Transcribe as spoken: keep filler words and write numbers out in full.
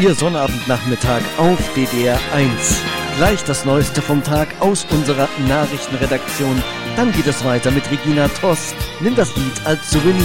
Ihr Sonnabendnachmittag auf D D R eins. Gleich das Neueste vom Tag aus unserer Nachrichtenredaktion. Dann geht es weiter mit Regina Toss. Nimm das Lied als Souvenir.